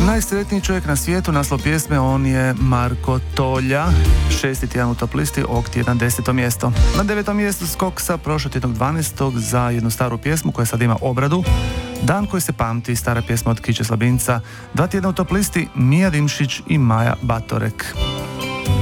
Najsretniji čovjek na svijetu, naslov pjesme, on je Marko Tolja. 6. tjedan u top listi, ovog tjedan 10. mjesto. Na 9. mjestu skok sa prošlotjednog 12. za jednu staru pjesmu koja sad ima obradu. Dan koji se pamti, stara pjesma od Kiće Slabinca. 2 tjedna u top listi, Mija Dimšić i Maja Batorek.